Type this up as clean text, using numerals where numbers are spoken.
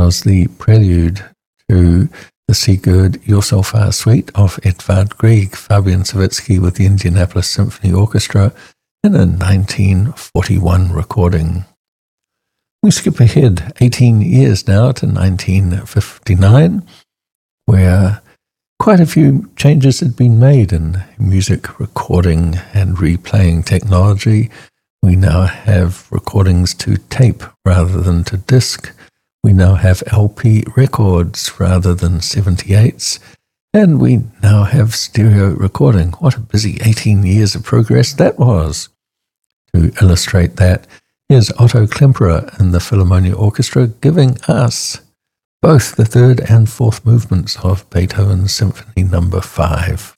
was the prelude to the Sigurd Josefar Suite of Edvard Grieg, Fabian Savitsky with the Indianapolis Symphony Orchestra in a 1941 recording. We skip ahead 18 years now to 1959, where quite a few changes had been made in music recording and replaying technology. We now have recordings to tape rather than to disc. We now have LP records rather than 78s. And we now have stereo recording. What a busy 18 years of progress that was. To illustrate that, here's Otto Klemperer and the Philharmonia Orchestra giving us both the third and fourth movements of Beethoven's Symphony No. 5.